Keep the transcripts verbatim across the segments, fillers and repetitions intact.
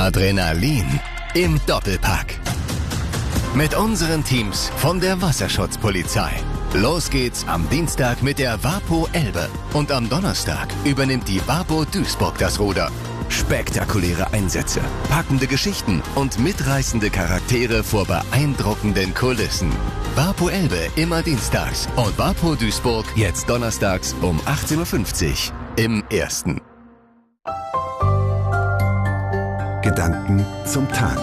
Adrenalin im Doppelpack. Mit unseren Teams von der Wasserschutzpolizei. Los geht's am Dienstag mit der Wapo Elbe und am Donnerstag übernimmt die Wapo Duisburg das Ruder. Spektakuläre Einsätze, packende Geschichten und mitreißende Charaktere vor beeindruckenden Kulissen. Wapo Elbe immer dienstags und Wapo Duisburg jetzt donnerstags um achtzehn Uhr fünfzig im Ersten. Gedanken zum Tag.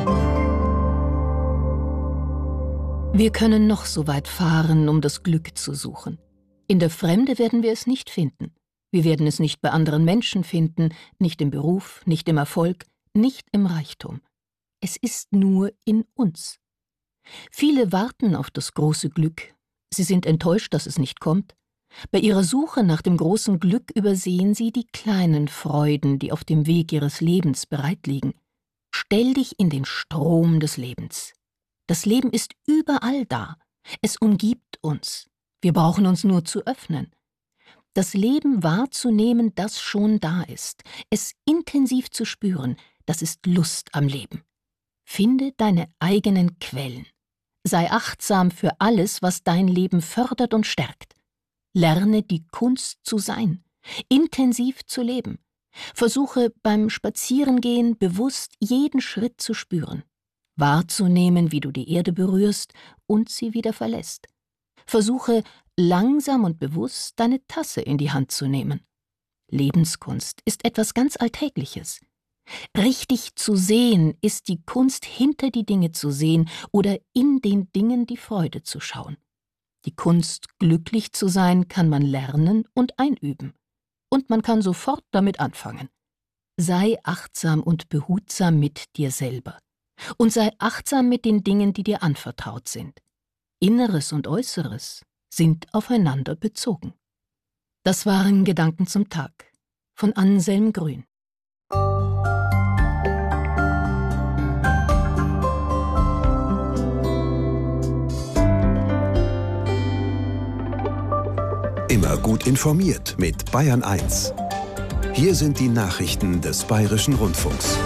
Wir können noch so weit fahren, um das Glück zu suchen. In der Fremde werden wir es nicht finden. Wir werden es nicht bei anderen Menschen finden, nicht im Beruf, nicht im Erfolg, nicht im Reichtum. Es ist nur in uns. Viele warten auf das große Glück. Sie sind enttäuscht, dass es nicht kommt. Bei ihrer Suche nach dem großen Glück übersehen sie die kleinen Freuden, die auf dem Weg ihres Lebens bereit liegen. Stell dich in den Strom des Lebens. Das Leben ist überall da. Es umgibt uns. Wir brauchen uns nur zu öffnen. Das Leben wahrzunehmen, das schon da ist. Es intensiv zu spüren, das ist Lust am Leben. Finde deine eigenen Quellen. Sei achtsam für alles, was dein Leben fördert und stärkt. Lerne die Kunst zu sein, intensiv zu leben. Versuche beim Spazierengehen bewusst jeden Schritt zu spüren. Wahrzunehmen, wie du die Erde berührst und sie wieder verlässt. Versuche, langsam und bewusst deine Tasse in die Hand zu nehmen. Lebenskunst ist etwas ganz Alltägliches. Richtig zu sehen ist die Kunst, hinter die Dinge zu sehen oder in den Dingen die Freude zu schauen. Die Kunst, glücklich zu sein, kann man lernen und einüben. Und man kann sofort damit anfangen. Sei achtsam und behutsam mit dir selber. Und sei achtsam mit den Dingen, die dir anvertraut sind. Inneres und Äußeres sind aufeinander bezogen. Das waren Gedanken zum Tag von Anselm Grün. Immer gut informiert mit Bayern eins. Hier sind die Nachrichten des Bayerischen Rundfunks.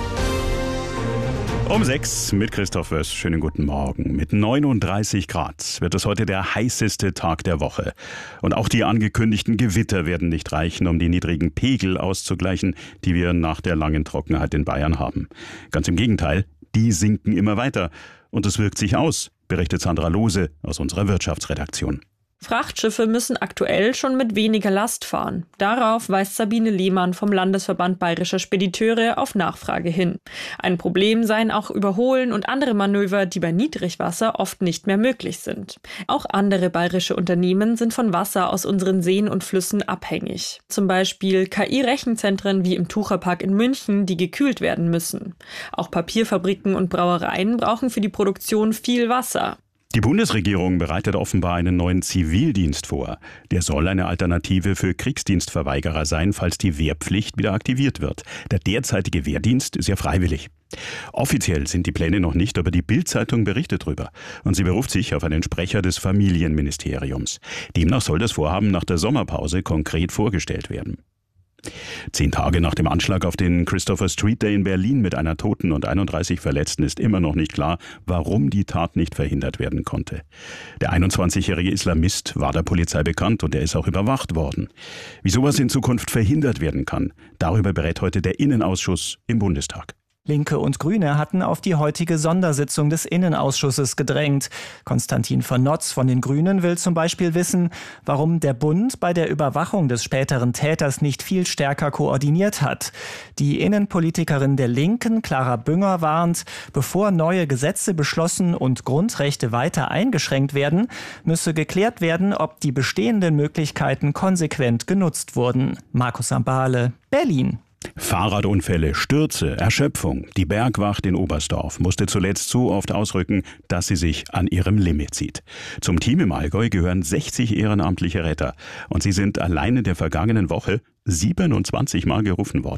Um sechs mit Christoph Wöss. Schönen guten Morgen. Mit neununddreißig Grad wird es heute der heißeste Tag der Woche. Und auch die angekündigten Gewitter werden nicht reichen, um die niedrigen Pegel auszugleichen, die wir nach der langen Trockenheit in Bayern haben. Ganz im Gegenteil, die sinken immer weiter. Und es wirkt sich aus, berichtet Sandra Lohse aus unserer Wirtschaftsredaktion. Frachtschiffe müssen aktuell schon mit weniger Last fahren. Darauf weist Sabine Lehmann vom Landesverband Bayerischer Spediteure auf Nachfrage hin. Ein Problem seien auch Überholen und andere Manöver, die bei Niedrigwasser oft nicht mehr möglich sind. Auch andere bayerische Unternehmen sind von Wasser aus unseren Seen und Flüssen abhängig. Zum Beispiel K I-Rechenzentren wie im Tucherpark in München, die gekühlt werden müssen. Auch Papierfabriken und Brauereien brauchen für die Produktion viel Wasser. Die Bundesregierung bereitet offenbar einen neuen Zivildienst vor. Der soll eine Alternative für Kriegsdienstverweigerer sein, falls die Wehrpflicht wieder aktiviert wird. Der derzeitige Wehrdienst ist ja freiwillig. Offiziell sind die Pläne noch nicht, aber die Bild-Zeitung berichtet darüber. Und sie beruft sich auf einen Sprecher des Familienministeriums. Demnach soll das Vorhaben nach der Sommerpause konkret vorgestellt werden. Zehn Tage nach dem Anschlag auf den Christopher Street Day in Berlin mit einer Toten und einunddreißig Verletzten ist immer noch nicht klar, warum die Tat nicht verhindert werden konnte. Der einundzwanzigjährige Islamist war der Polizei bekannt und er ist auch überwacht worden. Wie sowas in Zukunft verhindert werden kann, darüber berät heute der Innenausschuss im Bundestag. Linke und Grüne hatten auf die heutige Sondersitzung des Innenausschusses gedrängt. Konstantin von Notz von den Grünen will zum Beispiel wissen, warum der Bund bei der Überwachung des späteren Täters nicht viel stärker koordiniert hat. Die Innenpolitikerin der Linken, Clara Bünger, warnt, bevor neue Gesetze beschlossen und Grundrechte weiter eingeschränkt werden, müsse geklärt werden, ob die bestehenden Möglichkeiten konsequent genutzt wurden. Markus Ambale, Berlin. Fahrradunfälle, Stürze, Erschöpfung. Die Bergwacht in Oberstdorf musste zuletzt so oft ausrücken, dass sie sich an ihrem Limit zieht. Zum Team im Allgäu gehören sechzig ehrenamtliche Retter und sie sind allein in der vergangenen Woche siebenundzwanzig Mal gerufen worden.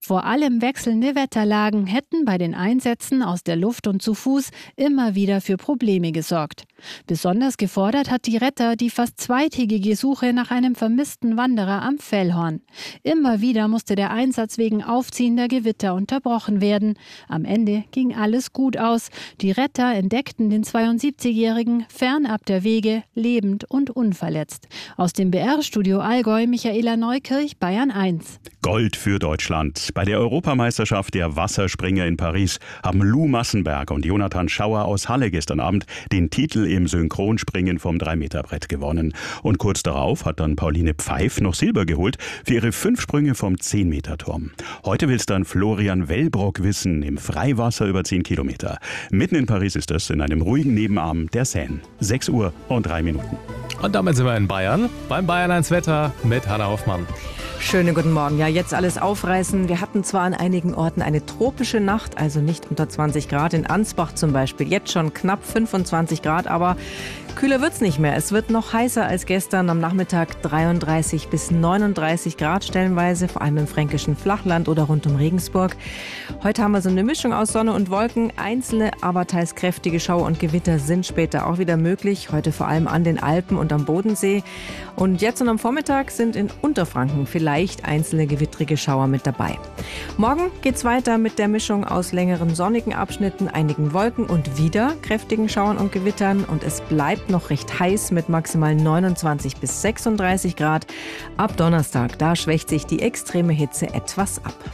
Vor allem wechselnde Wetterlagen hätten bei den Einsätzen aus der Luft und zu Fuß immer wieder für Probleme gesorgt. Besonders gefordert hat die Retter die fast zweitägige Suche nach einem vermissten Wanderer am Fellhorn. Immer wieder musste der Einsatz wegen aufziehender Gewitter unterbrochen werden. Am Ende ging alles gut aus. Die Retter entdeckten den zweiundsiebzigjährigen fernab der Wege, lebend und unverletzt. Aus dem B R-Studio Allgäu, Michaela Neukirch, Bayern eins. Gold für Deutschland. Bei der Europameisterschaft der Wasserspringer in Paris haben Lou Massenberg und Jonathan Schauer aus Halle gestern Abend den Titel im Synchronspringen vom drei Meter Brett gewonnen. Und kurz darauf hat dann Pauline Pfeif noch Silber geholt für ihre fünf Sprünge vom zehn Meter Turm. Heute will es dann Florian Wellbrock wissen im Freiwasser über zehn Kilometer. Mitten in Paris ist es, in einem ruhigen Nebenarm der Seine. sechs Uhr und drei Minuten. Und damit sind wir in Bayern, beim Bayern eins Wetter mit Hanna Hoffmann. Schönen guten Morgen. Ja, jetzt alles aufreißen. Wir hatten zwar an einigen Orten eine tropische Nacht, also nicht unter zwanzig Grad. In Ansbach zum Beispiel jetzt schon knapp fünfundzwanzig Grad, aber kühler wird's nicht mehr. Es wird noch heißer als gestern. Am Nachmittag dreiunddreißig bis neununddreißig Grad stellenweise, vor allem im fränkischen Flachland oder rund um Regensburg. Heute haben wir so eine Mischung aus Sonne und Wolken. Einzelne, aber teils kräftige Schauer und Gewitter sind später auch wieder möglich. Heute vor allem an den Alpen und am Bodensee. Und jetzt und am Vormittag sind in Unterfranken vielleicht einzelne gewittrige Schauer mit dabei. Morgen geht's weiter mit der Mischung aus längeren sonnigen Abschnitten, einigen Wolken und wieder kräftigen Schauern und Gewittern. Und es bleibt noch recht heiß mit maximal neunundzwanzig bis sechsunddreißig Grad. Ab Donnerstag, da schwächt sich die extreme Hitze etwas ab.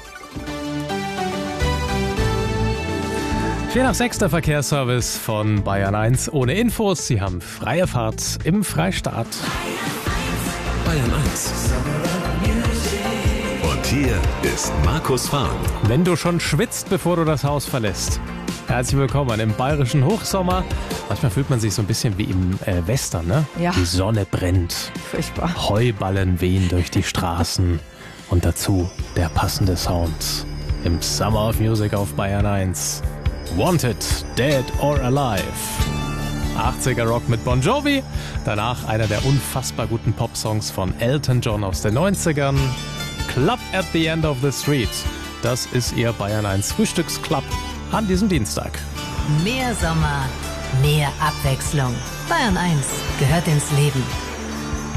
vier nach sechs der Verkehrsservice von Bayern eins ohne Infos. Sie haben freie Fahrt im Freistaat. Bayern eins. Und hier ist Markus Fahren. Wenn du schon schwitzt, bevor du das Haus verlässt. Herzlich willkommen im bayerischen Hochsommer. Manchmal fühlt man sich so ein bisschen wie im äh, Western, ne? Ja. Die Sonne brennt. Furchtbar. Heuballen wehen durch die Straßen. Und dazu der passende Sound. Im Summer of Music auf Bayern eins. Wanted, Dead or Alive. achtziger Rock mit Bon Jovi. Danach einer der unfassbar guten Popsongs von Elton John aus den neunzigern. Club at the End of the Street. Das ist Ihr Bayern eins Frühstücksclub an diesem Dienstag. Mehr Sommer, mehr Abwechslung. Bayern eins gehört ins Leben.